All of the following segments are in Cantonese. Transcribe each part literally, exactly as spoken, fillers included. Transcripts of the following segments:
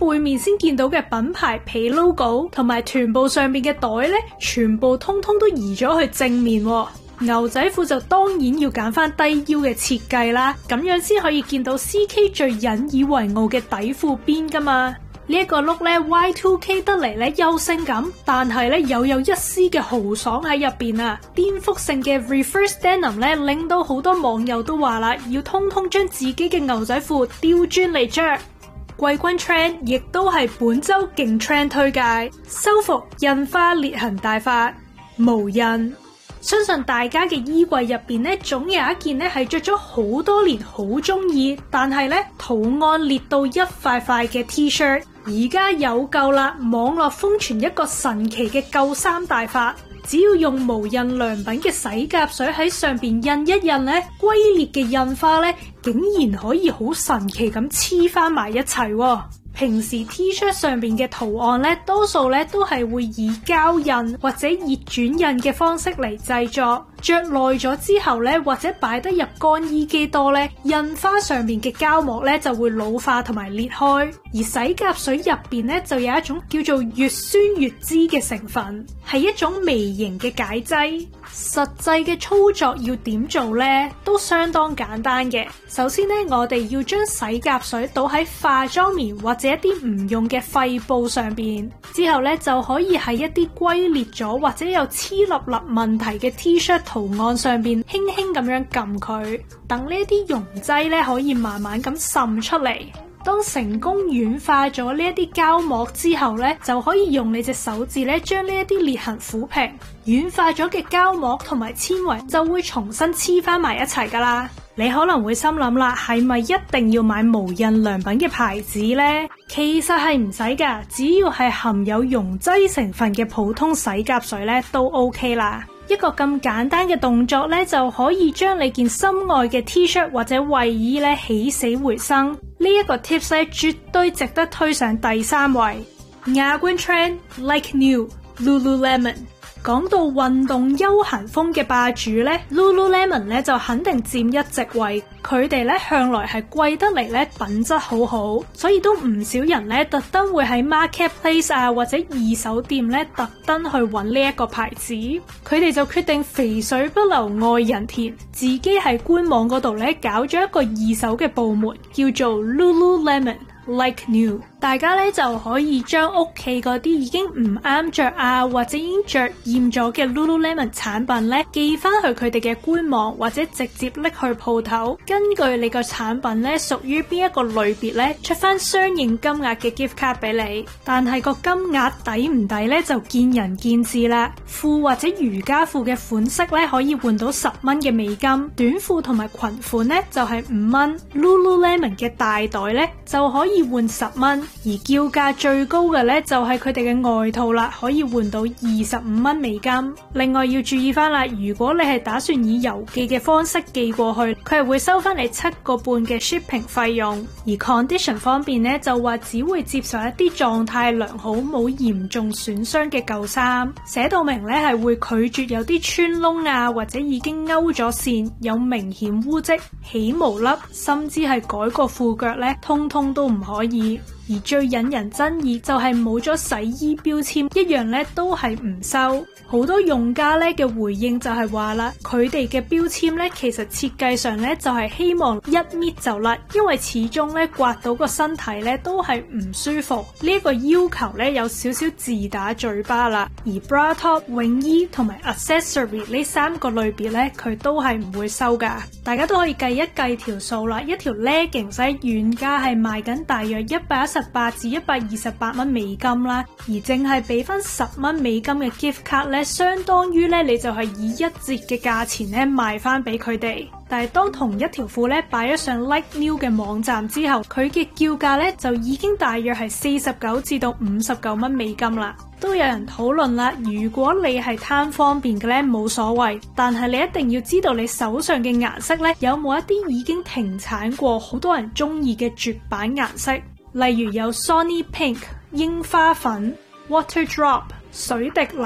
背面先見到嘅品牌皮 logo 同埋臀部上面嘅袋咧，全部通通都移咗去正面喎。牛仔褲就當然要揀翻低腰嘅設計啦，咁樣先可以見到 C K 最引以為傲嘅底褲邊噶嘛。呢一個 look 咧 Y 二 K 得嚟咧又性感，但係咧又有一絲嘅豪爽喺入邊啊！顛覆性嘅 reverse denim 咧，令到好多網友都話啦，要通通將自己嘅牛仔褲調轉嚟着。季軍 trend 亦都係本周勁 trend 推介，修復印花裂痕大法無印。相信大家嘅衣櫃入邊咧，總有一件咧係着咗好多年，好中意，但係咧圖案裂到一塊塊嘅 T-shirt。而家有救啦！網絡瘋傳一個神奇嘅救衫大法，只要用無印良品嘅洗甲水喺上邊印一印咧，龜裂嘅印花咧，竟然可以好神奇咁黐翻埋一齊喎。平時 T-shirt 上邊嘅圖案咧，多數咧都係會以膠印或者熱轉印嘅方式嚟製作。着耐咗之後咧，或者擺得入乾衣機多咧，印花上面嘅膠膜咧就會老化同埋裂開。而洗甲水入邊咧就有一種叫做乙酸乙酯嘅成分，係一種微型嘅解劑。實際嘅操作要點做呢？都相當簡單嘅。首先咧，我哋要將洗甲水倒喺化妝棉或者一啲唔用嘅廢布上邊，之後咧就可以喺一啲龜裂咗或者有黐粒粒問題嘅 T-shirt 圖案上邊輕輕咁樣撳佢，等呢一啲溶劑咧可以慢慢咁滲出嚟。當成功軟化咗呢一啲膠膜之後咧，就可以用你隻手指咧將呢一啲裂痕撫平，軟化咗嘅膠膜同埋纖維就會重新黐翻埋一齊噶啦。你可能會心諗啦，係咪一定要買無印良品嘅牌子呢？其實係唔使噶，只要係含有溶劑成分嘅普通洗甲水咧都 OK 啦。一個咁簡單嘅動作咧，就可以將你件心愛嘅 T-shirt 或者衛衣咧起死回生。呢一個 tips 咧，絕對值得推上第三位。亞軍 trend like new Lululemon。講到運動休閒風嘅霸主咧 ，Lululemon 咧就肯定佔一席位。佢哋咧向來係貴得嚟咧，品質好好，所以都唔少人咧特登會喺 marketplace 啊或者二手店咧特登去揾呢一個牌子。佢哋就決定肥水不流外人田，自己喺官網嗰度咧搞咗一個二手嘅部門，叫做 Lululemon Like New。大家咧就可以將屋企嗰啲已經唔啱着啊，或者已經着厭咗嘅 Lululemon 產品咧寄翻去佢哋嘅官網，或者直接拎去鋪頭，根據你個產品咧屬於邊一個類別咧出翻相應金額嘅 gift card 俾你。但係個金額抵唔抵咧就見仁見智啦。褲或者瑜伽褲嘅款式咧可以換到十蚊嘅美金，短褲同埋裙款咧就係五蚊。Lululemon 嘅大袋咧就可以換十蚊。而叫價最高嘅咧就係佢哋嘅外套啦，可以換到二十五蚊美金。另外要注意翻啦，如果你係打算以郵寄嘅方式寄過去，佢係會收翻你七個半嘅 shipping 費用。而 condition 方面咧就話只會接受一啲狀態良好、冇嚴重損傷嘅舊衫，寫到明咧係會拒絕有啲穿窿啊或者已經勾咗線、有明顯污漬、起毛粒，甚至係改過褲腳咧，通通都唔可以。而最引人爭議就係冇咗洗衣標籤，一樣咧都係唔收。好多用家咧嘅回應就係話啦，佢哋嘅標籤咧其實設計上咧就係希望一搣就甩，因為始終咧刮到個身體咧都係唔舒服。呢一個要求咧有少少自打嘴巴啦。而 bra top、泳衣同埋 accessory 呢三個類別咧，佢都係唔會收噶。大家都可以計一計條數啦，一條 leggings 原價係賣緊大約一百一十八至一百二十八蚊美金啦，而淨係俾翻十蚊美金嘅 gift card 咧，相當於咧你就係以一折嘅價錢咧賣翻俾佢哋。但係當同一條褲咧擺咗上 Like New 嘅網站之後，佢嘅叫價咧就已經大約係四十九至到五十九蚊美金啦。都有人討論啦，如果你係貪方便嘅咧冇所謂，但係你一定要知道你手上嘅顏色咧有冇一啲已經停產過、好多人中意嘅絕版顏色，例如有 Sony Pink、櫻花粉、Water Drop、水滴藍、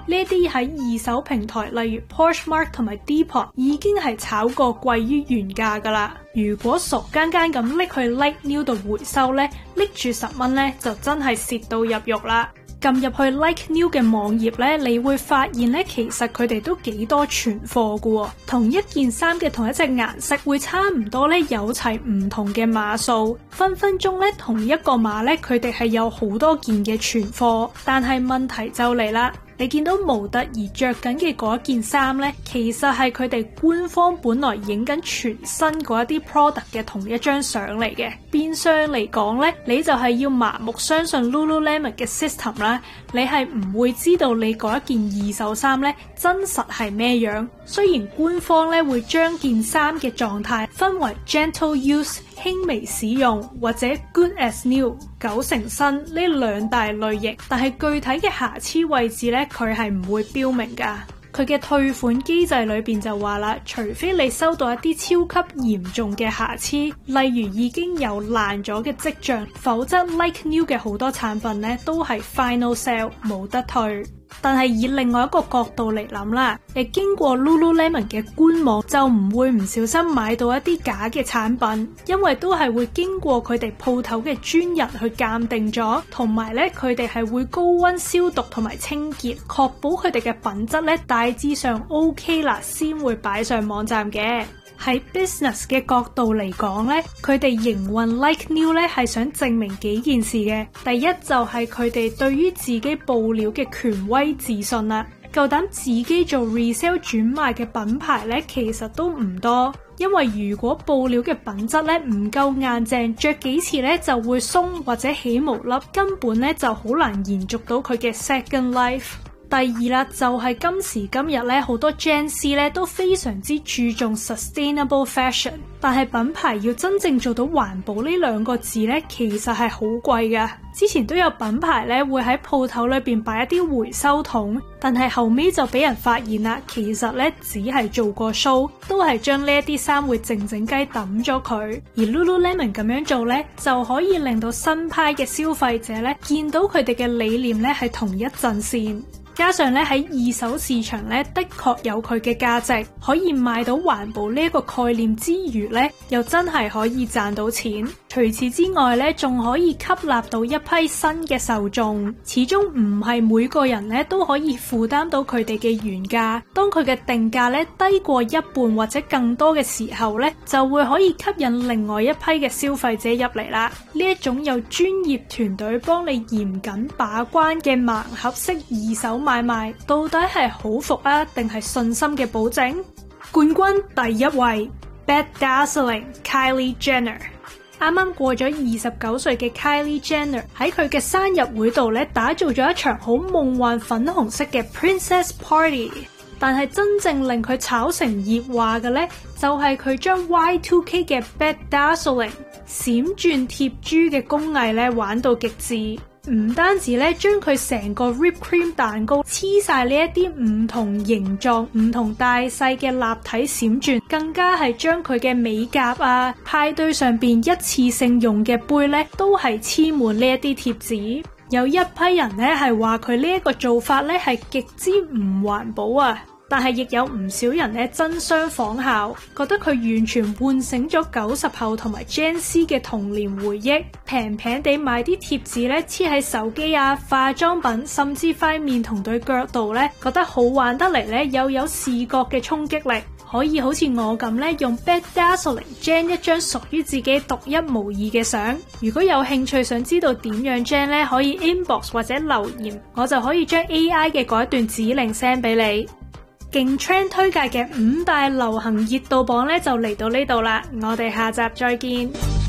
呢啲喺二手平台，例如 Poshmark 同埋 Depop 已經係炒過貴於原價噶啦。如果傻更更咁拎去 Like New 度回收呢，拎住十蚊呢，就真係蝕到入肉啦。撳入去 Like New 嘅網頁咧，你會發現咧，其實佢哋都幾多存貨噶喎。同一件衫嘅同一隻顏色會差唔多咧，有齊唔同嘅碼數，分分鐘咧同一個碼咧，佢哋係有好多件嘅存貨。但係問題就嚟啦，你見到模特兒着緊嘅嗰一件衫咧，其實係佢哋官方本來影緊全新嗰一啲 product 嘅同一張相嚟嘅。變相嚟講咧，你就係要麻木相信 Lululemon 嘅 system 啦。你係唔會知道你嗰一件二手衫咧真實係咩樣。雖然官方咧會將件衫嘅狀態分為 gentle use 輕微使用或者 good as new 九成新呢兩大類型，但係具體嘅瑕疵位置咧，佢係唔會標明噶。佢嘅退款機制裏邊就話啦，除非你收到一啲超級嚴重嘅瑕疵，例如已經有爛咗嘅跡象，否則 Like New 嘅好多產品咧都係 final sale 冇得退。但係以另外一個角度嚟諗啦，你經過 Lululemon 嘅官網就唔會唔小心買到一啲假嘅產品，因為都係會經過佢哋鋪頭嘅專人去鑑定咗，同埋咧佢哋係會高溫消毒同埋清潔，確保佢哋嘅品質咧大致上 OK 啦，先會擺上網站嘅。喺 business 嘅角度嚟講咧，佢哋營運 Like New 咧係想證明幾件事嘅。第一就係佢哋對於自己報料嘅權威自信啦，夠膽自己做 resale 轉賣嘅品牌咧，其實都唔多。因為如果報料嘅品質咧唔夠硬淨，着幾次咧就會鬆或者起毛粒，根本咧就好難延續到佢嘅 second life。第二啦，就係今時今日咧，好多 Gen Z 咧都非常之注重 sustainable fashion， 但係品牌要真正做到環保呢兩個字咧，其實係好貴㗎。之前都有品牌咧會喺鋪頭裏邊擺一啲回收桶，但係後尾就俾人發現啦，其實咧只係做過 show， 都係將呢一啲衫會靜靜雞抌咗佢。而 Lululemon 咁樣做咧，就可以令到新派嘅消費者咧見到佢哋嘅理念咧係同一陣線。加上咧喺二手市場咧，的確有佢嘅價值，可以賣到環保呢一個概念之餘咧，又真係可以賺到錢。除此之外咧，仲可以吸納到一批新嘅受眾。始終唔係每個人咧都可以負擔到佢哋嘅原價。當佢嘅定價咧低過一半或者更多嘅時候咧，就會可以吸引另外一批嘅消費者入嚟啦。呢一種有專業團隊幫你嚴謹把關嘅盲盒式二手買賣，到底係好服啊，定係信心嘅保證？冠軍第一位 Bedazzling Kylie Jenner。啱啱過咗二十九歲嘅 Kylie Jenner 喺佢嘅生日會度咧，打造咗一場好夢幻粉紅色嘅 Princess Party。但係真正令佢炒成熱話嘅咧，就係佢將 Y two K 嘅 Bedazzling 閃轉貼珠嘅工藝咧玩到極致。唔單止咧，將佢成個 whipped cream 蛋糕黐晒呢一啲唔同形狀、唔同大細嘅立體閃轉，更加係將佢嘅美甲啊、派對上邊一次性用嘅杯咧，都係黐滿呢一啲貼紙。有一批人咧係話佢呢一個做法咧係極之唔環保啊！但係亦有唔少人咧爭相仿效，覺得佢完全喚醒咗九十後同埋 Gen Z 嘅童年回憶。平平地買啲貼紙咧黐喺手機啊、化妝品，甚至塊面同對腳度咧，覺得好玩得嚟咧，又有視覺嘅衝擊力，可以好似我咁咧用 Bedazzling gen 一張屬於自己獨一無二嘅相。如果有興趣想知道點樣 gen 咧，可以 inbox 或者留言，我就可以將 A I 嘅嗰一段指令 send 俾你。勁 trend 推介嘅五大流行熱度榜咧就嚟到呢度啦，我哋下集再見。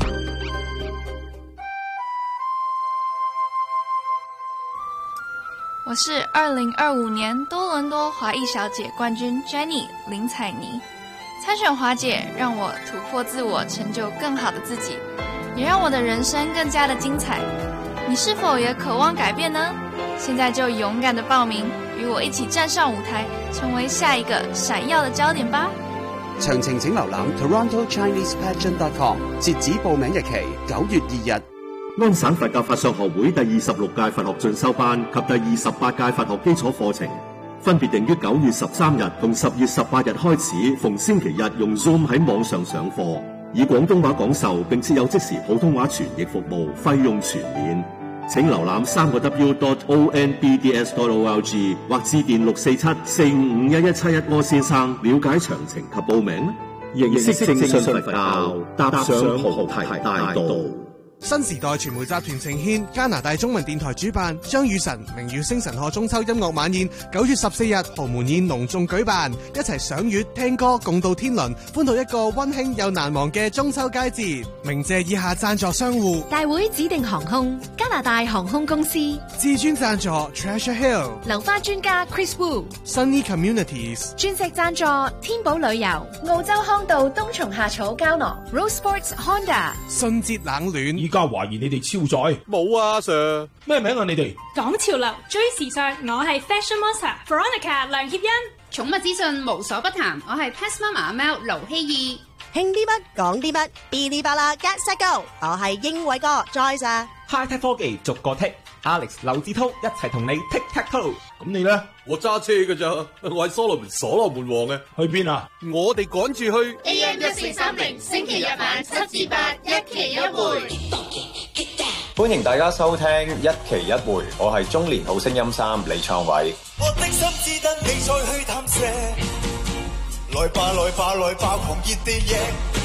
我是二零二五年多倫多華裔小姐冠軍 Jenny 林采妮。參選華姐讓我突破自我，成就更好的自己，也讓我的人生更加的精彩。你是否也渴望改變呢？現在就勇敢的報名，與我一起站上舞台，成為下一個閃耀的焦點吧。 詳情請瀏覽 Toronto Chinese Pageant dot com， 截止報名日期九月二日。 安省佛教法相學會第二十六屆佛學進修班及第二十八屆佛學基礎課程分別定於九月十三日同十月十八日開始，逢星期日用 Zoom 喺網上上課，以廣東話講授，並設有即時普通話傳譯服務，費用全免。請瀏覽三個 W dot O N B D S dot O R G 或致電六四七四五五一一七一柯先生了解詳情及報名。認識正信佛教，踏上菩提大道。 新時代傳媒集團呈獻加拿大中文電台主辦張雨晨明月星辰賀中秋音樂晚宴，九月十四日豪門宴隆重舉辦，一齊賞月聽歌共度天倫，歡度一個溫馨又難忘嘅中秋佳節。鳴謝以下贊助商戶： 大會指定航空、加拿大航空公司、 至尊贊助 Treasure Hill、 流花專家 Chris Wu、 Sunny Communities、 鑽石贊助天寶旅遊、澳洲康道冬蟲夏草膠囊、Rose Sports Honda、 信節冷暖。 依家懷疑你哋超載。 冇啊 Sir， 咩名啊你哋？ 講潮流追時尚，我係 Fashion Monster Veronica 梁協欣。 寵物資訊無所不談，我係 Pet Mama 阿貓盧希義。 興啲乜講啲乜，嗶哩吧啦 Get Set Go， 我係英偉哥 Joyce。 High Tech 科技逐個剔 ，Alex 劉志滔一齊同你 Tick Tack Toe。 咁你咧？ 我揸車㗎咋，我係所羅門所羅門王嘅。 去邊啊？ 我哋趕住去 A M 一四三零，星期日晚七至八，一期一會。 歡迎大家收聽一期一會，我係中年好聲音三李創偉。 我的心只得你再去探射，來吧來吧來吧狂熱地贏。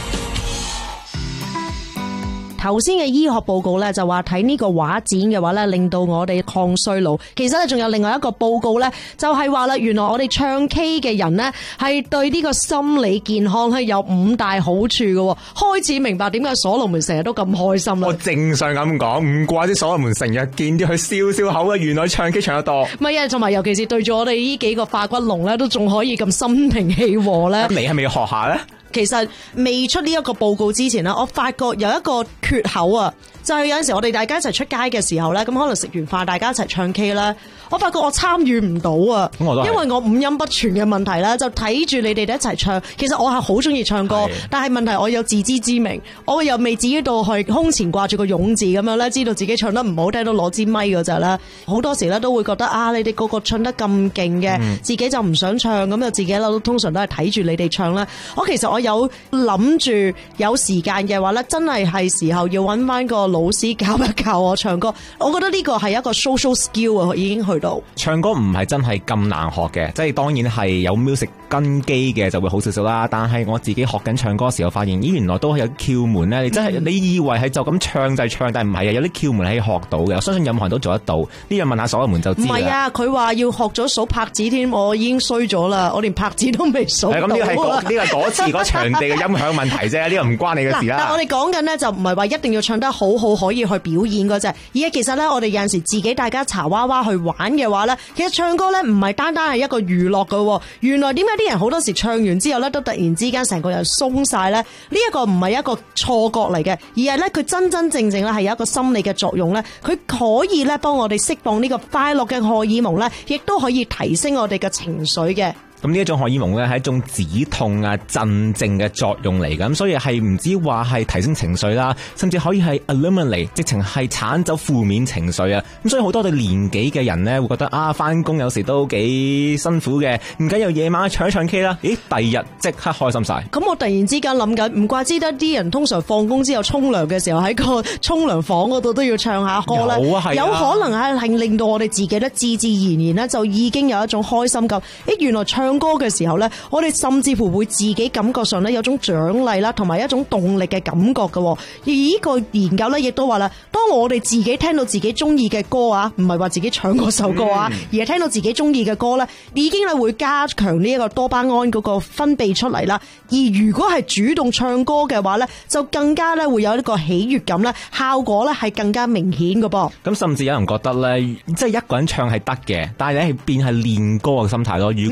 頭先嘅醫學報告咧就話睇呢個畫展嘅話咧，令到我哋抗衰老。其實咧仲有另外一個報告咧，就係話啦，原來我哋唱 K 嘅人咧係對呢個心理健康係有五大好處嘅。開始明白點解所羅門成日都咁開心啦。 我正想咁講，唔怪之所羅門成日見啲佢笑笑口嘅，原來唱 K 唱得多。 唔係啊，同埋尤其是對住我哋呢幾個化骨龍咧，都仲可以咁心平氣和咧。 咁你係咪要學下咧？ 其實未出呢一個報告之前呢，我發覺有一個缺口啊，就係有陣時我哋大家一齊出街嘅時候咧，咁可能食完飯大家一齊唱 K 啦，我發覺我參與唔到啊，因為我五音不全嘅問題啦，就睇住你哋一齊唱。其實我係好中意唱歌，但係問題我有自知之明，我又未至於到去胸前掛住個勇字咁樣咧，知道自己唱得唔好聽到攞支咪嗰陣啦。好多時咧都會覺得啊，你哋個個唱得咁勁嘅，嗯、自己就唔想唱，咁就自己咧通常都係睇住你哋唱啦。我其實我有諗住有時間嘅話咧，真係係時候要揾翻個老師教一教我唱歌。我覺得呢個係一個 social skill 啊，已經去到唱歌唔係真係咁難學嘅，即係當然係有 music 根基嘅就會好少少啦。但係我自己學緊唱歌嘅時候，發現咦原來都係有竅門咧。你真係、嗯、你以為係就咁唱就係唱，但係唔係啊，有啲竅門係學到嘅。我相信任何人都做得到。呢樣問下所羅門就知啦。唔係啊， 佢話要學咗數拍子添，我已經衰咗啦，我連拍子都未數到。 咁呢個係嗰呢個嗰次嗰場地嘅音響問題啫，呢個唔關你嘅事啦。 但我哋講緊呢，就唔係話一定要唱得好好可以去表演嗰隻，而係其實咧我哋有陣時自己大家茶娃娃去玩嘅話咧，其實唱歌咧唔係單單係一個娛樂㗎。原來點解啲人好多時唱完之後咧都突然之間成個人鬆晒咧？呢一個唔係一個錯覺嚟嘅，而係咧佢真真正正咧係有一個心理嘅作用咧，佢可以咧幫我哋釋放呢個快樂嘅荷爾蒙咧，亦都可以提升我哋嘅情緒嘅。 咁呢一種荷爾蒙咧係一種止痛啊鎮靜嘅作用嚟嘅，咁所以係唔止話係提升情緒啦，甚至可以係 eliminate， 直情係鏟走負面情緒啊。咁所以好多我哋年紀嘅人咧會覺得啊，翻工有時都幾辛苦嘅，唔緊要夜晚唱一唱 K 啦，咦第二日即刻開心晒。咁我突然之間諗緊，唔怪之得啲人通常放工之後沖涼嘅時候喺個沖涼房嗰度都要唱下歌咧。有啊，係啊，有可能係係令到我哋自己咧自自然然咧就已經有一種開心感。誒原來唱唱歌嘅時候呢，我哋甚至乎會自己感覺上呢有種獎勵啦，同埋一種動力嘅感覺嘅。而呢個研究呢，亦都話啦，當我哋自己聽到自己中意嘅歌啊，唔係話自己唱嗰首歌啊，嗯、而係聽到自己中意嘅歌呢，已經咧會加強呢一個多巴胺嗰個分泌出嚟啦。而如果係主動唱歌嘅話呢，就更加咧會有一個喜悅感咧，效果咧係更加明顯嘅噃。 咁甚至有人覺得呢，即係一個人唱係得嘅，但係你係變係練歌嘅心態咯。如果你同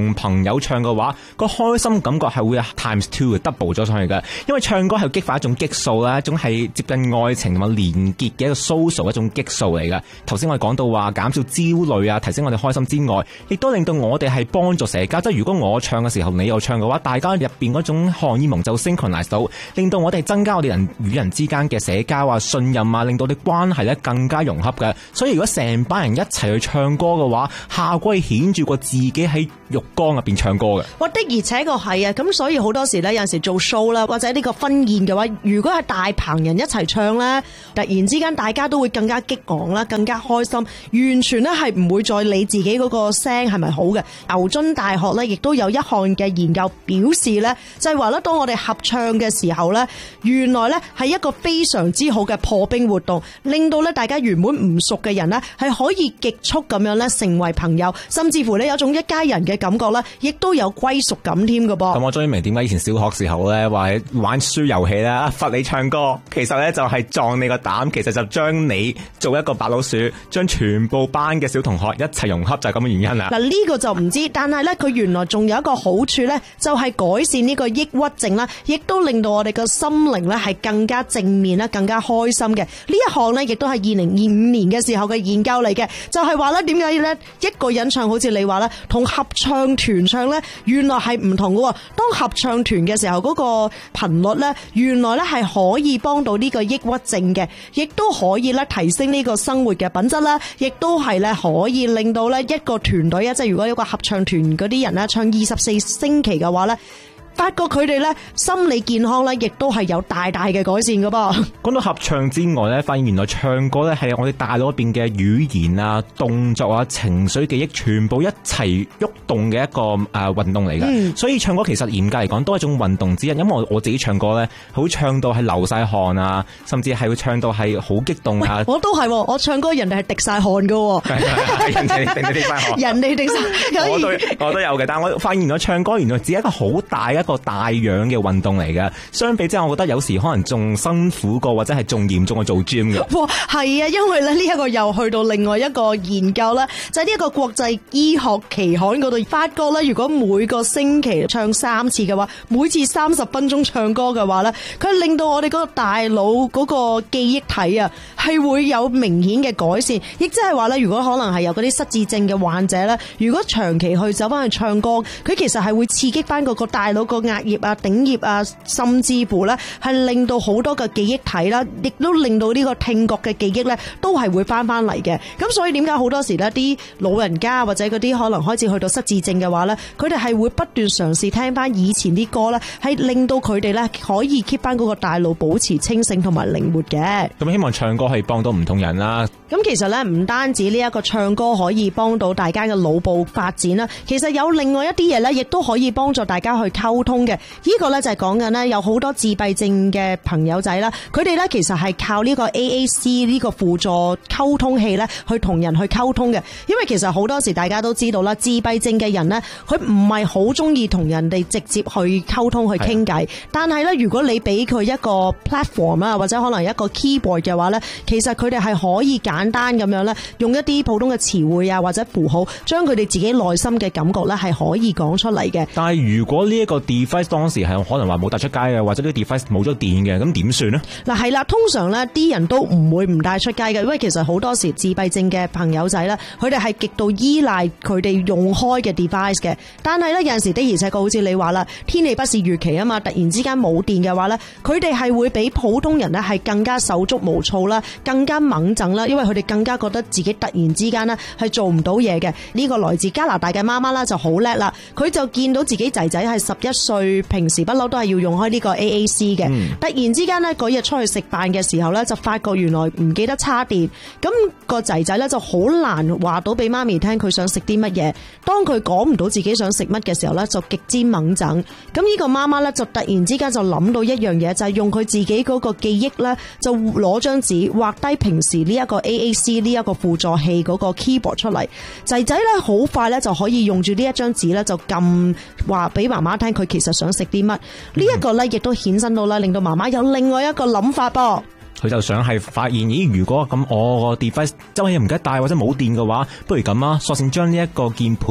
同朋友唱嘅話，個開心感覺係會 times two double 咗上去嘅。因為唱歌係激發一種激素啦，一種係接近愛情同埋連結嘅一個 social 一種激素嚟嘅。頭先我哋講到話減少焦慮啊，提升我哋開心之外，亦都令到我哋係幫助社交。即係如果我唱嘅時候你又唱嘅話，大家入邊嗰種荷爾蒙就 synchronize 到，令到我哋增加我哋人與人之間嘅社交啊、信任啊，令到啲關係咧更加融洽嘅。所以如果成班人一齊去唱歌嘅話，效果係顯著過自己喺浴缸入邊唱歌嘅。 哇，的而且確係啊！咁所以好多時咧，有陣時做 show 啦，或者呢個婚宴嘅話，如果係大棚人一齊唱咧，突然之間大家都會更加激昂啦，更加開心，完全咧係唔會再理自己嗰個聲係咪好嘅。牛津大學咧亦都有一項嘅研究表示咧，就係話咧，當我哋合唱嘅時候咧，原來咧係一個非常之好嘅破冰活動，令到咧大家原本唔熟嘅人咧係可以極速咁樣咧成為朋友，甚至乎咧有種一家人嘅感覺咧，亦都有歸屬感添㗎噃。 咁我終於明點解以前小學時候咧話玩書遊戲咧，罰你唱歌，其實咧就係撞你個膽，其實就將你做一個白老鼠，將全部班嘅小同學一齊融合，就係咁嘅原因啦。 嗱，呢個就唔知，但係咧佢原來仲有一個好處咧，就係改善呢個抑鬱症啦，亦都令到我哋個心靈咧係更加正面啦，更加開心嘅。呢一項咧亦都係二零二五年嘅時候嘅研究嚟嘅，就係話咧點解咧一個人唱好似你話咧，同合唱團唱咧，原來係唔同嘅。當合唱團嘅時候嗰個頻率咧，原來咧係可以幫到呢個抑鬱症嘅，亦都可以咧提升呢個生活嘅品質啦，亦都係咧可以令到咧一個團隊啊，即係如果有個合唱團嗰啲人咧唱二十四星期嘅話咧，發覺佢哋咧心理健康咧，亦都係有大大嘅改善噶噃。 講到合唱之外咧，發現原來唱歌咧係我哋大腦入邊嘅語言啊、動作啊、情緒記憶全部一齊喐動嘅一個誒運動嚟嘅。嗯、所以唱歌其實嚴格嚟講都係一種運動之一。因為我我自己唱歌咧，好唱到係流晒汗啊，甚至係會唱到係好激動啊。 我都係，我唱歌人哋係滴晒汗噶。 人哋滴滴晒汗， 人哋滴晒。 我都我都有嘅，但係我發現咗唱歌原來只係一個好大一個大樣嘅運動嚟嘅，相比之下，我覺得有時可能仲辛苦過，或者係仲嚴重過做 gym 嘅。 哇，係啊，因為咧呢一個又去到另外一個研究啦，就係呢一個國際醫學期刊嗰度發覺咧，如果每個星期唱三次嘅話，每次三十分鐘唱歌嘅話咧，佢令到我哋嗰個大腦嗰個記憶體啊，係會有明顯嘅改善。亦即係話咧，如果可能係有嗰啲失智症嘅患者咧，如果長期去走翻去唱歌，佢其實係會刺激翻嗰個大腦個額葉啊、頂葉啊，甚至乎咧係令到好多嘅記憶體啦，亦都令到呢個聽覺嘅記憶咧都係會翻翻嚟嘅。咁所以點解好多時咧啲老人家或者嗰啲可能開始去到失智症嘅話咧，佢哋係會不斷嘗試聽翻以前啲歌咧，係令到佢哋咧可以 keep 翻嗰個大腦保持清醒同埋靈活嘅。 咁希望唱歌可以幫到唔同人啦。 咁其實咧唔單止呢一個唱歌可以幫到大家嘅腦部發展啦，其實有另外一啲嘢咧，亦都可以幫助大家去溝通嘅。呢個咧就係講緊咧有好多自閉症嘅朋友仔啦，佢哋咧其實係靠呢個 A A C 呢個輔助溝通器咧去同人去溝通嘅。因為其實好多時大家都知道啦，自閉症嘅人咧，佢唔係好中意同人哋直接去溝通去傾偈，但係咧如果你俾佢一個 platform 啊，或者可能一個 keyboard 嘅話咧，其實佢哋係可以簡單咁樣咧，用一啲普通嘅詞彙啊或者符號，將佢哋自己內心嘅感覺咧係可以講出嚟嘅。 但係如果呢一個 device 當時係可能話冇帶出街嘅，或者呢個 device 冇咗電嘅，咁點算呢？ 嗱係啦，通常咧啲人都唔會唔帶出街嘅，因為其實好多時自閉症嘅朋友仔咧，佢哋係極度依賴佢哋用開嘅 device 嘅。但係咧有陣時的而且確好似你話啦，天氣不是預期啊嘛，突然之間冇電嘅話咧，佢哋係會比普通人咧係更加手足無措啦，更加猛整啦，因為佢哋更加覺得自己突然之間咧係做唔到嘢嘅。呢個來自加拿大嘅媽媽啦就好叻啦，佢就見到自己仔仔係十一歲，平時不嬲都係要用開呢個 A A C 嘅。嗯、突然之間咧嗰日出去食飯嘅時候咧，就發覺原來唔記得叉電，咁個仔仔咧就好難話到俾媽咪聽佢想食啲乜嘢。當佢講唔到自己想食乜嘅時候咧，就極之猛整。咁呢個媽媽咧就突然之間就諗到一樣嘢，就係、是、用佢自己嗰個記憶咧，就攞張紙畫低平時呢一個 A A C 呢一個輔助器嗰個 keyboard 出嚟。仔仔咧好快咧就可以用住呢一張紙咧就撳話俾媽媽聽佢其實想食啲乜。呢一個咧亦都衍生到啦，令到媽媽有另外一個諗法噃。 佢就想係發現，咦？如果咁我個 device 周圍唔記得帶或者冇電嘅話，不如咁啊，索性將呢一個鍵盤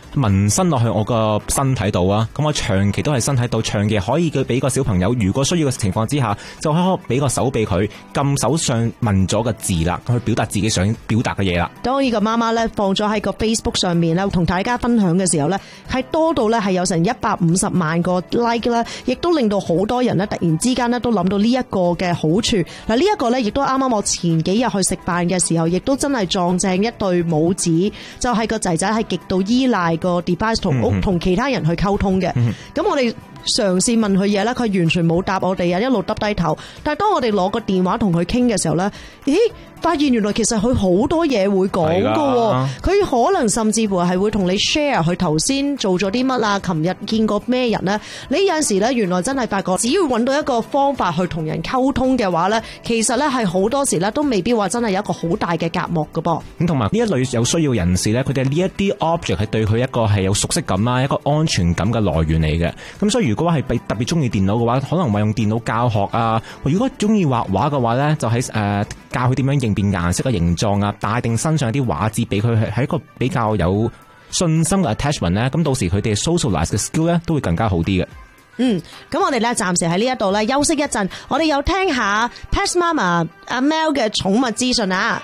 紋身落去我個身體度啊，咁我長期都係身體度，長期可以佢俾個小朋友，如果需要嘅情況之下，就可以俾個手臂佢撳手上紋咗個字啦，去表達自己想表達嘅嘢啦。 當呢個媽媽咧放咗喺個 Facebook 上面咧，同大家分享嘅時候咧，係多到咧係有成一百五十萬個 like 啦，亦都令到好多人咧突然之間咧都諗到呢一個嘅好處。嗱，呢一個咧亦都啱啱我前幾日去食飯嘅時候，亦都真係撞正一對母子，就係個仔仔係極度依賴個 device 同屋同其他人去溝通嘅。咁、嗯、我哋嘗試問佢嘢咧，佢完全冇答我哋啊，一路耷低頭。但係當我哋攞個電話同佢傾嘅時候咧，咦？發現原來其實佢好多嘢會講㗎，佢可能甚至乎係會同你 share 佢頭先做咗啲乜啊，琴日見過咩人呢？你有陣時咧，原來真係發覺，只要揾到一個方法去同人溝通嘅話咧，其實咧係好多時咧都未必話真係有一個好大嘅隔膜㗎噃。 咁同埋呢一類有需要人士咧，佢哋呢一啲 object 係對佢一個係有熟悉感啦，一個安全感嘅來源嚟嘅。咁所以如果係特別中意電腦嘅話，可能話用電腦教學啊。如果中意畫畫嘅話咧，就喺誒、呃、教佢點樣應變顏色嘅形狀啊，帶定身上啲畫紙俾佢，係一個比較有信心嘅 attachment 咧。咁到時佢哋 socialize 嘅 skill 咧都會更加好啲嘅。 嗯，咁我哋咧暫時喺呢一度咧休息一陣，我哋又聽下 Pets Mama 阿 Mel 嘅寵物資訊啊。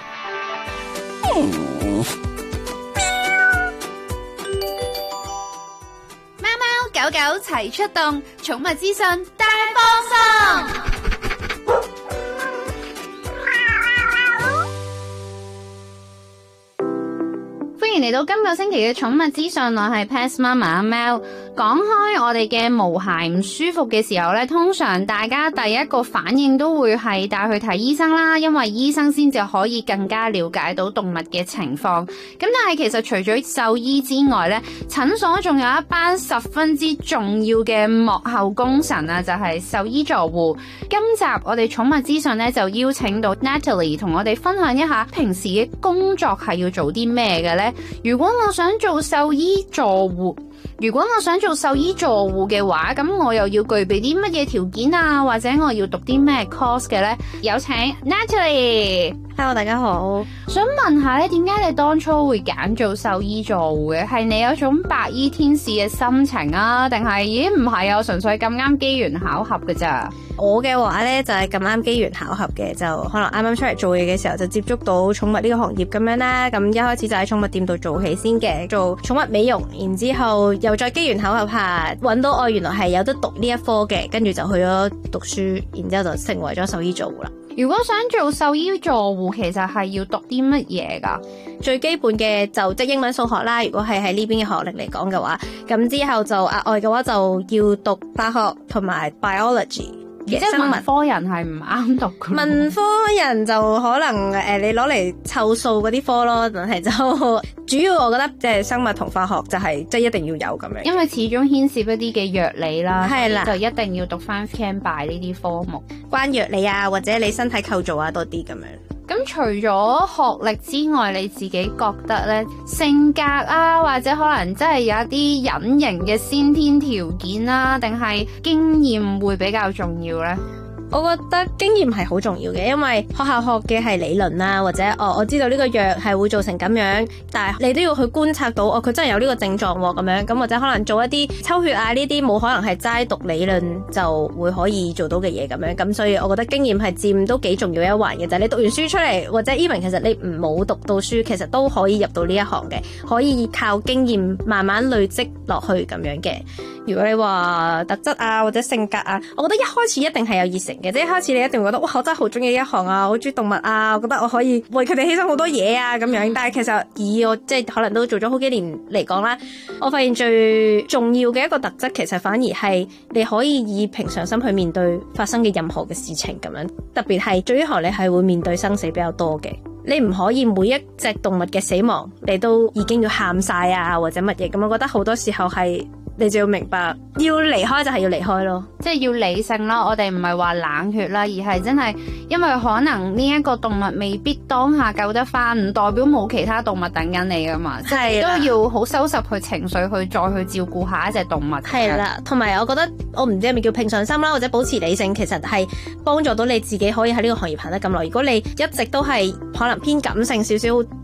貓貓狗狗齊出動，寵物資訊大放送。歡迎嚟到今個星期嘅寵物資訊，我係 Pets Mama 阿 Mel。講開我哋嘅毛孩唔舒服嘅時候咧，通常大家第一個反應都會係帶去睇醫生啦，因為醫生先至可以更加了解到動物嘅情況。咁但係其實除咗獸醫之外咧，診所仲有一班十分之重要嘅幕後功臣啊，就係獸醫助護。今集我哋寵物資訊咧就邀請到 Natalie 同我哋分享一下平時嘅工作係要做啲咩嘅咧。如果我想做獸醫助護，如果我想做獸醫助護嘅話，咁我又要具備啲乜嘢條件啊？或者我要讀啲咩 course 嘅呢？有請 Natalie。Hello， 大家好。想問下咧，點解你當初會揀做獸醫助護嘅？係你有一種白衣天使嘅心情啊？定係咦唔係啊？純粹咁啱機緣巧合嘅咋？ 我嘅話咧就係咁啱機緣巧合嘅，就可能啱啱出嚟做嘢嘅時候就接觸到寵物呢個行業咁樣啦。咁一開始就喺寵物店度做起先嘅，做寵物美容，然之後又再機緣巧合下揾到我原來係有得讀呢一科嘅，跟住就去咗讀書，然之後就成為咗獸醫助護啦。 如果想做獸醫助護，其實係要讀啲乜嘢噶？ 最基本嘅就即係英文數學啦。如果係喺呢邊嘅學歷嚟講嘅話，咁之後就額外嘅話就要讀化學同埋 biology。 即係文科人係唔啱讀嘅。 文科人就可能誒、呃，你攞嚟湊數嗰啲科咯，但係就主要我覺得即係生物同化學就係即係一定要有咁樣。 因為始終牽涉一啲嘅藥理啦， 係啦， 就一定要讀翻 Chem Bio 呢啲科目， 關藥理啊或者你身體構造啊多啲咁樣。 咁除咗學歷之外，你自己覺得咧性格啊，或者可能真係有一啲隱形嘅先天條件啦，定係經驗會比較重要咧？ 我覺得經驗係好重要嘅，因為學校學嘅係理論啦，或者哦我知道呢個藥係會做成咁樣，但係你都要去觀察到哦佢真係有呢個症狀咁樣，咁或者可能做一啲抽血啊呢啲冇可能係齋讀理論就會可以做到嘅嘢咁樣，咁所以我覺得經驗係佔都幾重要一環嘅，就係你讀完書出嚟，或者 even 其實你唔冇讀到書，其實都可以入到呢一行嘅，可以靠經驗慢慢累積落去咁樣嘅。如果你話特質啊或者性格啊，我覺得一開始一定係有熱誠嘅，即係一開始你一定會覺得哇我真係好中意呢一行啊，好中意動物啊，我覺得我可以為佢哋犧牲好多嘢啊咁樣。但係其實以我即係可能都做咗好幾年嚟講啦，我發現最重要嘅一個特質其實反而係你可以以平常心去面對發生嘅任何嘅事情咁樣，特別係做呢行你係會面對生死比較多嘅，你唔可以每一隻動物嘅死亡你都已經要喊晒啊或者乜嘢咁，我覺得好多時候係你就要明白，要離開就係要離開咯， 即係要理性咯。我哋唔係話冷血啦，而係真係因為可能呢一個動物未必當下救得翻，唔代表冇其他動物等緊你噶嘛，即係都要好收拾佢情緒去再去照顧下一隻動物。 係啦，同埋我覺得我唔知係咪叫平常心啦，或者保持理性，其實係幫助到你自己可以喺呢個行業行得咁耐。如果你一直都係可能偏感性少少，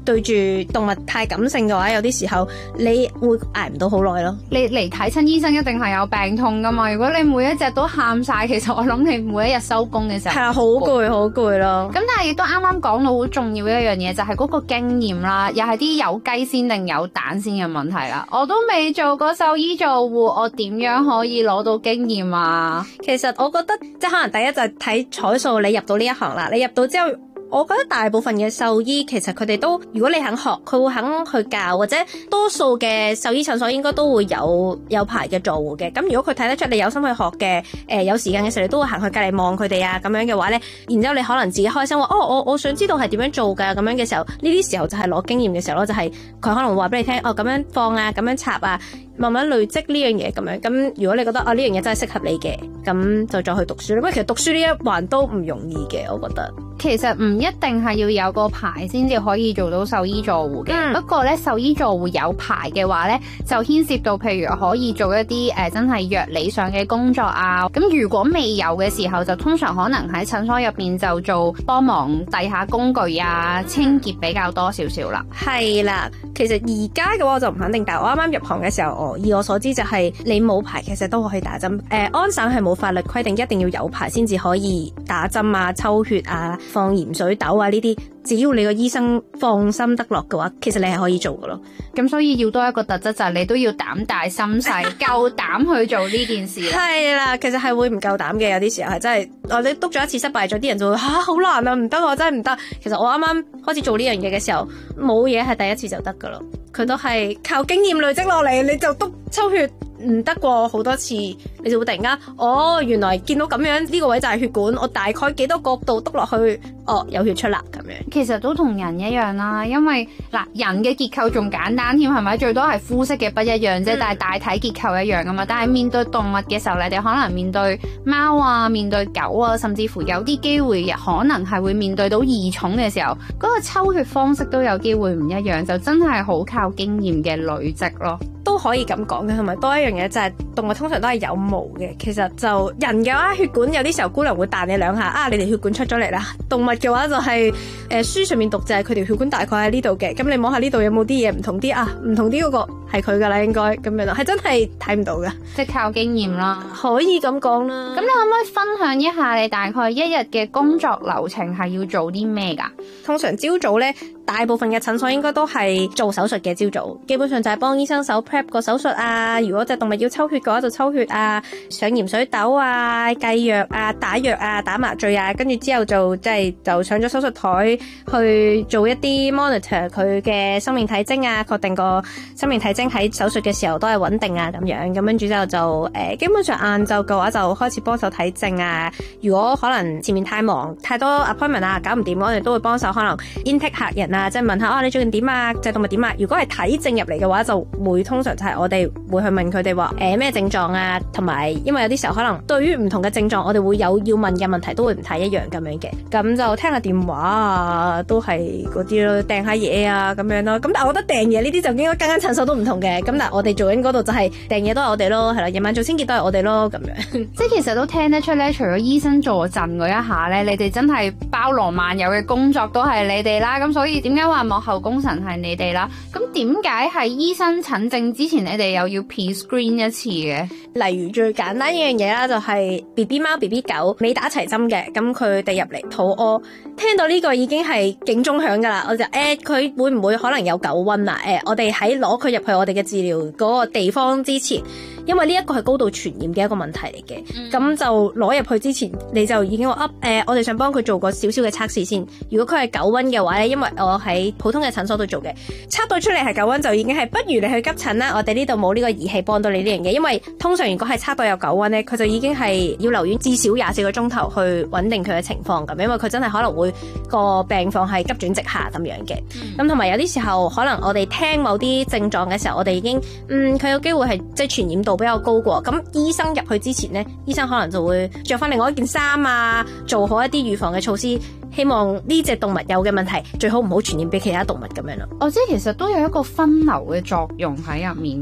對住動物太感性嘅話，有啲時候你會捱唔到好耐咯。 你嚟睇親醫生一定係有病痛噶嘛？如果你每一隻都喊晒，其實我諗你每一日收工嘅時候係啊，好攰好攰咯。 咁但係亦都啱啱講到好重要嘅一樣嘢，就係嗰個經驗啦，又係啲有雞先定有蛋先嘅問題啦。我都未做過獸醫做護，我點樣可以攞到經驗啊？ 其實我覺得即係可能第一就係睇彩數，你入到呢一行啦，你入到之後。我覺得大部分嘅獸醫其實佢哋都，如果你肯學，佢會肯去教，或者多數嘅獸醫診所應該都會有有牌嘅做護嘅。咁如果佢睇得出你有心去學嘅，誒、呃、有時間嘅時候，你都會行去隔離望佢哋啊，咁樣嘅話咧，然之後你可能自己開心話，哦，我我想知道係點樣做㗎，咁樣嘅時候，呢啲時候就係攞經驗嘅時候咯，就係、是、佢可能會話俾你聽，哦咁樣放啊，咁樣插啊，慢慢累積呢樣嘢咁樣。咁如果你覺得啊呢樣嘢真係適合你嘅，咁就再去讀書啦。因為其實讀書呢一環都唔容易嘅，我覺得。 其實唔一定係要有個牌先至可以做到獸醫助護嘅，嗯、不過咧獸醫助護有牌嘅話咧，就牽涉到譬如可以做一啲誒、呃、真係藥理上嘅工作啊。咁如果未有嘅時候，就通常可能喺診所入邊就做幫忙遞下工具啊，清潔比較多少少啦。 係啦，其實而家嘅話我就唔肯定，但係我啱啱入行嘅時候，我以我所知就係你冇牌其實都可以打針。誒、呃、安省係冇法律規定一定要有牌先至可以打針啊、抽血啊、放鹽水豆啊呢啲，只要你個醫生放心得落嘅話，其實你係可以做嘅咯。 咁所以要多一個特質就係你都要膽大心細，夠膽去做呢件事。 係啦，其實係會唔夠膽嘅，有啲時候係真係，我哋督咗一次失敗咗，啲人就會吓好難啊，唔得我真係唔得。其實我啱啱開始做呢樣嘢嘅時候，冇嘢係第一次就得噶咯，佢都係靠經驗累積落嚟，你就督抽血。唔得過好多次，你就會突然間，哦，原來見到咁樣呢、這個位就係血管，我大概幾多角度篤落去，哦，有血出啦咁樣。 其實都同人一樣啦，因為嗱人嘅結構仲簡單添，係咪？最多係膚色嘅不一樣啫，嗯、但係大體結構一樣噶嘛。但係面對動物嘅時候，你哋可能面對貓啊，面對狗啊，甚至乎有啲機會可能係會面對到異寵嘅時候，嗰、那個抽血方式都有機會唔一樣，就真係好靠經驗嘅累積咯。 都可以咁講嘅，同埋多一樣嘢就係動物通常都係有毛嘅。其實就人嘅話，血管有啲時候姑娘會彈你兩下啊，你條血管出咗嚟啦。動物嘅話就係、是、誒、呃、書上面讀就係佢條血管大概喺呢度嘅，咁你摸下呢度有冇啲嘢唔同啲啊？唔同啲嗰個係佢噶啦，應該咁樣咯，係真係睇唔到噶， 即係靠經驗啦， 可以咁講啦。 咁你可唔可以分享一下你大概一日嘅工作流程係要做啲咩噶？ 通常朝早咧，大部分嘅診所應該都係做手術嘅，朝早基本上就係幫醫生手 prep 個手術啊，如果隻動物要抽血嘅話就抽血啊，上鹽水豆啊，計藥啊，打藥啊，打麻醉啊，跟住之後就即係就上咗手術台去做一啲 monitor 佢嘅生命體徵啊，確定個生命體徵喺手術嘅時候都係穩定啊咁樣，咁跟住之後就誒、呃、基本上晏晝嘅話就開始幫手睇症啊，如果可能前面太忙太多 appointment 啊搞唔掂，我哋都會幫手可能 intake 客人啊，即係問下啊你最近點啊，隻動物點啊，如果係睇症入嚟嘅話就會通常就係我哋會去問佢哋話誒咩症狀啊，同埋因為有啲時候可能對於唔同嘅症狀我哋會有要問嘅問題都會唔太一樣咁樣嘅，咁就聽下電話啊，都係嗰啲咯，訂下嘢啊咁樣咯，咁但係我覺得訂嘢呢啲就應該間間診所都唔同嘅，咁但係我哋做緊嗰度就係訂嘢都係我哋咯，係啦，夜晚做清潔都係我哋咯咁樣， 即係其實都聽得出咧，除咗醫生坐鎮嗰一下咧，你哋真係包羅萬有嘅工作都係你哋啦，咁所以點解話幕後功臣係你哋啦？咁點解係醫生診症之前你哋又要 pre-screen 一次嘅？ 例如最簡單一樣嘢啦，就係 B B 貓 B B 狗未打齊針嘅，咁佢哋入嚟肚屙，聽到呢個已經係警鐘響噶啦，我就誒佢、欸、會唔會可能有狗瘟啊？誒、欸、我哋喺攞佢入去我哋嘅治療嗰個地方之前，因為呢一個係高度傳染嘅一個問題嚟嘅，咁、嗯、就攞入去之前你就已經話噏誒我哋想幫佢做個少少嘅測試先，如果佢係狗瘟嘅話咧，因為我喺普通嘅診所度做嘅，測到出嚟係狗瘟就已經係不如你去急診啦，我哋呢度冇呢個儀器幫到你呢樣嘢，因為通常如果係測到有狗瘟咧，佢就已經係要留院至少廿四個鐘頭去穩定佢嘅情況咁，因為佢真係可能會個病況係急轉直下咁樣嘅。咁同埋有啲時候可能我哋聽某啲症狀嘅時候，我哋已經嗯佢有機會係即係傳染度比較高過，咁醫生入去之前咧，醫生可能就會着翻另外一件衫啊，做好一啲預防嘅措施，希望呢隻動物有嘅問題最好唔好傳染俾其他動物咁樣咯。 哦，即係其實都有一個分流嘅作用喺入面嘅喎。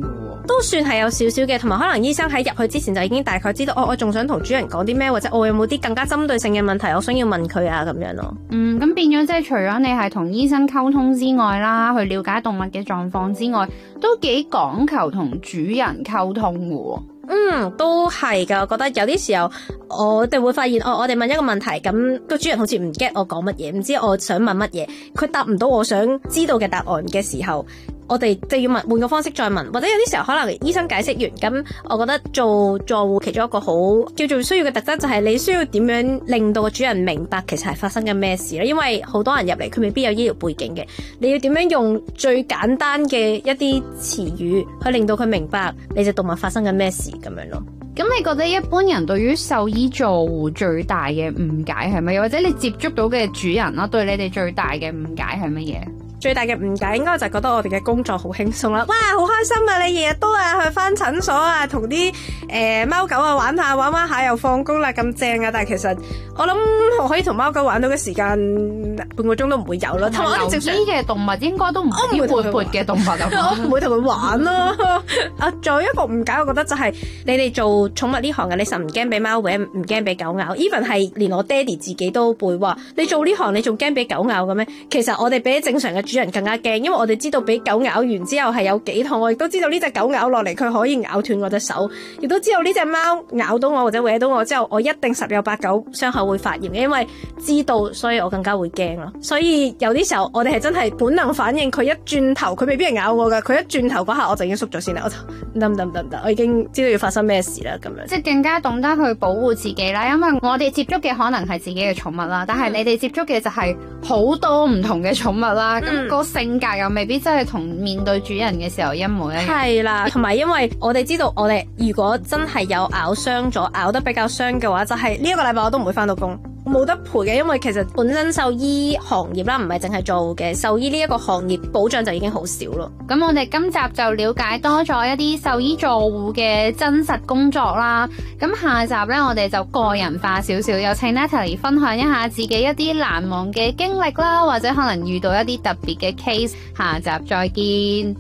都算係有少少嘅，同埋可能醫生喺入去之前就已經大概知道，哦，我仲想同主人講啲咩，或者我有冇啲更加針對性嘅問題，我想要問佢啊咁樣咯。 嗯，咁變咗即係除咗你係同醫生溝通之外啦，去了解動物嘅狀況之外，都幾講求同主人溝通嘅。 嗯，都係噶，我覺得有啲時候我哋會發現，哦，我哋問一個問題，咁個主人好似唔 get 我講乜嘢，唔知我想問乜嘢，佢答唔到我想知道嘅答案嘅時候，我哋就要問換個方式再問，或者有啲時候可能醫生解釋完，咁我覺得做助護其中一個好叫做需要嘅特質就係你需要點樣令到個主人明白其實係發生緊咩事咧，因為好多人入嚟佢未必有醫療背景嘅，你要點樣用最簡單嘅一啲詞語去令到佢明白你隻動物發生緊咩事咁樣咯。 咁你覺得一般人對於獸醫助護最大嘅誤解係乜嘢？或者你接觸到嘅主人啦，對你哋最大嘅誤解係乜嘢？ 最大嘅誤解應該就係覺得我哋嘅工作好輕鬆啦，哇好開心啊！你日日都啊去返診所啊，同啲誒貓狗啊玩下玩玩下又放工啦，咁正啊！但係其實我諗我可以同貓狗玩到嘅時間半個鐘都唔會有咯。同埋我哋正常嘅動物應該都唔係活潑嘅動物啊，我唔會同佢玩咯。啊，仲有一個誤解，我覺得就係你哋做寵物呢行嘅，你實唔驚俾貓搲，唔驚俾狗咬。even 係連我爹哋自己都會話：你做呢行你仲驚俾狗咬嘅咩？其實我哋比正常嘅主人更加驚，因為我哋知道俾狗咬完之後係有幾痛，我亦都知道呢隻狗咬落嚟佢可以咬斷我隻手，亦都知道呢隻貓咬到我或者搲到我之後，我一定十有八九傷口會發炎嘅，因為知道，所以我更加會驚咯。所以有啲時候我哋係真係本能反應，佢一轉頭佢未必係咬我噶，佢一轉頭嗰下我就已經縮咗先啦，我就唔得唔得唔得唔得，我已經知道要發生咩事啦咁樣。即係更加懂得去保護自己啦，因為我哋接觸嘅可能係自己嘅寵物啦，但係你哋接觸嘅就係好多唔同嘅寵物啦，咁、嗯、個性格又未必真係同面對主人嘅時候一模一樣。係啦，同埋因為我哋知道我哋如果真係有咬傷咗，咬得比較傷嘅話，就係呢一個禮拜我都唔會翻到工。冇得賠嘅，因為其實本身獸醫行業啦，唔係淨係做嘅獸醫呢一個行業保障就已經好少咯。咁我哋今集就了解多咗一啲獸醫助護嘅真實工作啦。咁下集呢，我哋就個人化少少，有請 Natalie 分享一下自己一啲難忘嘅經歷啦，或者可能遇到一啲特別嘅 case。下集再見。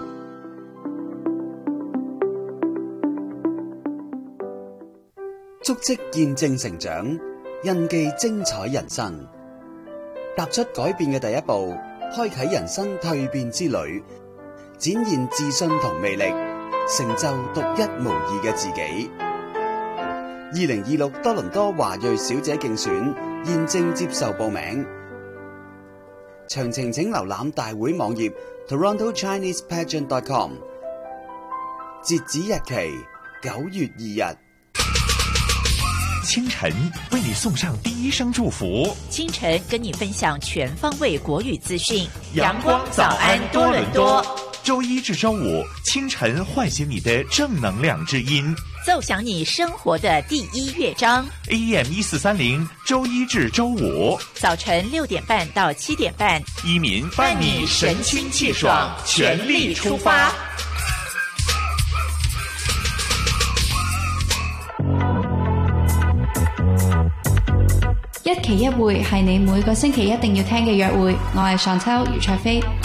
足跡見證成長，印記精彩人生，踏出改變嘅第一步，開啟人生蛻變之旅，展現自信同魅力，成就獨一無二嘅自己。二零二六多倫多華裔小姐競選現正接受報名，詳情請瀏覽大會網頁 toronto chinese pageant dot com， 截止日期九月二日。 清晨為你送上第一聲祝福， 清晨跟你分享全方位國語資訊， 陽光早安多倫多，周一至周五清晨喚醒你的正能量之音， 奏響你生活的第一樂章。 A M 一四三零，周一至周五早晨六點半到七點半， 依民伴你神清氣爽，全力出發。 一期一會係你每個星期一定要聽嘅約會，我係上秋余卓飛。